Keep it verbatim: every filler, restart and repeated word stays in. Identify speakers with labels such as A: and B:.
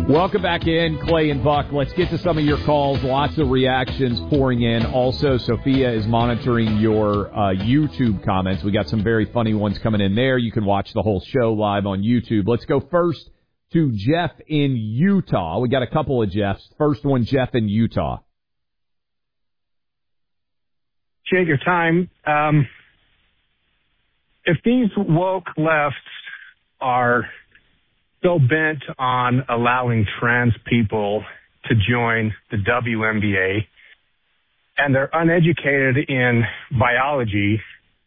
A: Welcome back in, Clay and Buck. Let's get to some of your calls. Lots of reactions pouring in. Also, Sophia is monitoring your uh, YouTube comments. We got some very funny ones coming in there. You can watch the whole show live on YouTube. Let's go first to Jeff in Utah. We got a couple of Jeffs. First one, Jeff in Utah.
B: Take your time. Um, if these woke lefts are so bent on allowing trans people to join the W N B A, and they're uneducated in biology,